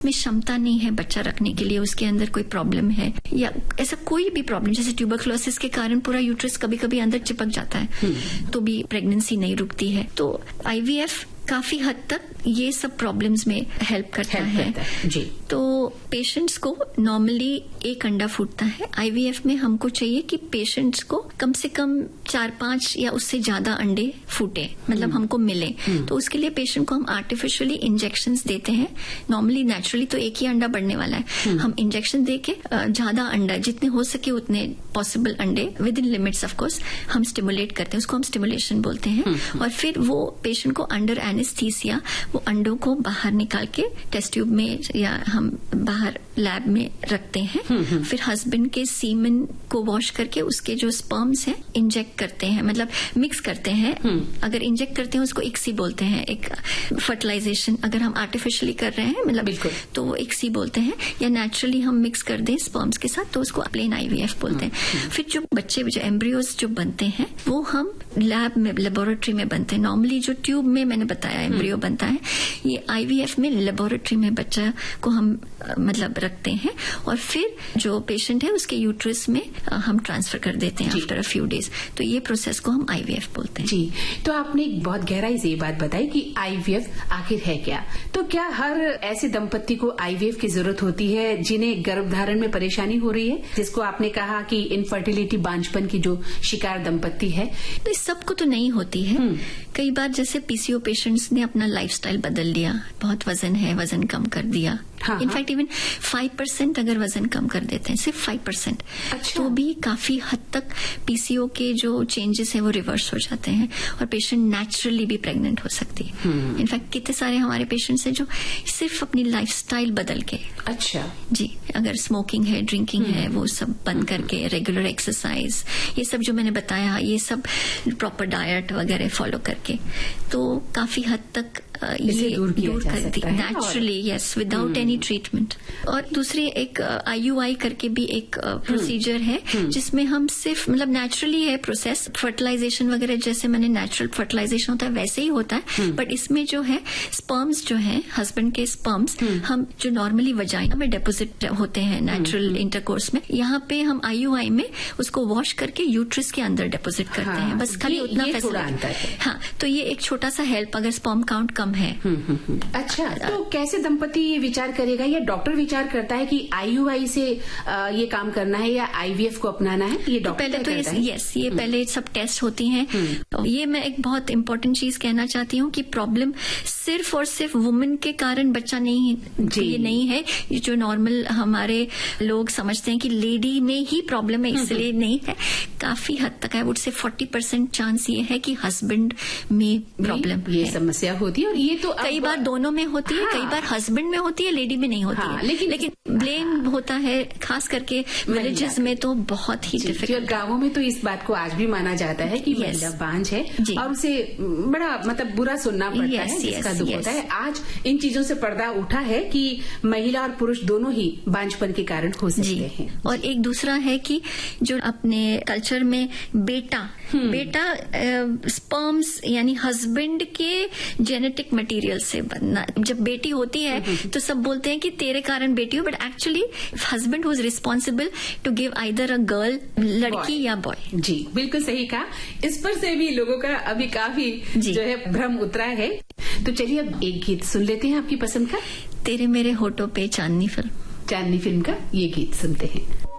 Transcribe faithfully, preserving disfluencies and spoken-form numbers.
में क्षमता नहीं है बच्चा रखने के लिए, उसके अंदर कोई प्रॉब्लम है या ऐसा कोई भी प्रॉब्लम, जैसे ट्यूबरक्लोसिस के कारण पूरा यूट्रस कभी कभी अंदर चिपक जाता है तो भी प्रेगनेंसी नहीं रुकती है, तो आईवीएफ काफी हद तक ये सब प्रॉब्लम्स में हेल्प करता help है। करता है जी। तो पेशेंट्स को नॉर्मली एक अंडा फूटता है, आईवीएफ में हमको चाहिए कि पेशेंट्स को कम से कम चार पांच या उससे ज्यादा अंडे फूटे, मतलब हमको मिले। तो उसके लिए पेशेंट को हम आर्टिफिशियली इंजेक्शंस देते हैं। नॉर्मली नेचुरली तो एक ही अंडा बढ़ने वाला है, हम इंजेक्शन दे के ज्यादा अंडा, जितने हो सके उतने पॉसिबल अंडे with in limits of course हम स्टिमुलेट करते हैं, उसको हम स्टिमुलेशन बोलते हैं। और फिर वो पेशेंट को अंडर एनेस्थीसिया वो अंडों को बाहर निकाल के टेस्ट ट्यूब में या हम बाहर लैब में रखते हैं। फिर हस्बैंड के सीमेन को वॉश करके उसके जो स्पर्म्स हैं इंजेक्ट करते हैं, मतलब मिक्स करते हैं। अगर इंजेक्ट करते हैं उसको इक्सी बोलते हैं, एक फर्टिलाइजेशन अगर हम आर्टिफिशियली कर रहे हैं मतलब तो वो इक्सी बोलते हैं, या नेचुरली हम मिक्स कर दें स्पर्म्स के साथ तो उसको प्लेन आईवीएफ बोलते हैं। फिर जो बच्चे जो एम्ब्रियोज जो बनते हैं वो हम लैब में लेबोरेटरी में बनते हैं। नॉर्मली जो ट्यूब में मैंने बताया एम्ब्रियो बनता है, ये आईवीएफ में लेबोरेटरी में बच्चा को हम मतलब रखते हैं और फिर जो पेशेंट है उसके यूट्रस में हम ट्रांसफर कर देते हैं आफ्टर अ फ्यू डेज। तो ये प्रोसेस को हम आईवीएफ बोलते हैं जी। तो आपने एक बहुत गहराई से ये बात बताई कि आईवीएफ आखिर है क्या। तो क्या हर ऐसे दंपत्ति को आईवीएफ की जरूरत होती है जिन्हें गर्भधारण में परेशानी हो रही है, जिसको आपने कहा कि इनफर्टिलिटी बांझपन की जो शिकार दंपत्ति है? तो इस सबको तो नहीं होती है। कई बार जैसे पीसीओ पेशेंट्स ने अपना लाइफस्टाइल बदल लिया, बहुत वजन है, वजन कम कर दिया। इनफैक्ट इवन फाइव परसेंट अगर वजन कम कर देते हैं, सिर्फ फाइव परसेंट, तो भी काफी हद तक पीसीओ के जो चेंजेस है वो रिवर्स हो जाते हैं और पेशेंट नेचुरली भी प्रेग्नेंट हो सकती है। इनफैक्ट कितने सारे हमारे पेशेंट्स हैं जो सिर्फ अपनी लाइफस्टाइल बदल के, अच्छा जी, अगर स्मोकिंग है, ड्रिंकिंग है, वो सब बंद करके, रेगुलर एक्सरसाइज, ये सब जो मैंने बताया, ये सब प्रॉपर डाइट वगैरह फॉलो करके, तो काफी हद तक ये दूर, दूर करती है naturally, yes, without any treatment. और दूसरी एक आईयूआई करके भी एक प्रोसीजर है जिसमें हम सिर्फ मतलब नेचुरली है प्रोसेस, फर्टिलाइजेशन वगैरह जैसे मैंने नेचुरल फर्टिलाइजेशन होता है वैसे ही होता है, बट इसमें जो है स्पर्म्स जो है हस्बैंड के स्पर्म्स हम जो नॉर्मली वजाइना में डिपोजिट होते हैं नेचुरल इंटरकोर्स में, यहाँ पे हम आईयूआई में उसको वॉश करके यूट्रस के अंदर डिपोजिट करते हाँ, हैं, बस खाली उतना फैसिलिटी। हाँ, तो ये एक छोटा सा हेल्प अगर स्पर्म काउंट कम है। अच्छा, तो कैसे दंपति ये विचार करेगा या डॉक्टर विचार करता है कि आईयूआई से आ, ये काम करना है या आईवीएफ को अपनाना है? ये डॉक्टर पहले तो ये यस ये पहले सब टेस्ट होती हैं। तो ये मैं एक बहुत इंपॉर्टेंट चीज कहना चाहती हूँ कि प्रॉब्लम सिर्फ और सिर्फ वुमेन के कारण बच्चा नहीं ये नहीं है, ये जो नॉर्मल हमारे लोग समझते हैं कि लेडी में ही प्रॉब्लम है इसलिए नहीं है। काफी हद तक I would say forty percent chance ये है कि हस्बैंड में प्रॉब्लम ये समस्या होती है, और ये तो कई बार दोनों में होती है, कई बार हस्बैंड में होती है, लेडी में नहीं होती है, लेकिन लेकिन ब्लेम होता है खास करके विलेजेस में तो बहुत ही डिफिकल्ट। गांवों में तो इस बात को आज भी माना जाता है कि महिला बांझ है और उसे बड़ा मतलब बुरा सुनना पड़ता है, जिसका दुख होता है। आज इन चीजों से पर्दा उठा है कि महिला और पुरुष दोनों ही बांझपन के कारण हो सकते हैं। और एक दूसरा है कि जो अपने कल्चर में बेटा बेटा स्पर्म्स यानी हस्बैंड के जेनेटिक मटेरियल से बनना, जब बेटी होती है तो सब बोलते हैं कि तेरे कारण बेटी हो, but actually husband was responsible to give either a girl, लड़की या बॉय। जी बिल्कुल सही कहा। इस पर से भी लोगों का अभी काफी जो है भ्रम उतरा है। तो चलिए अब एक गीत सुन लेते हैं आपकी पसंद का, तेरे मेरे होठों पे चांदनी फिल्म चांदनी फिल्म का ये गीत सुनते हैं।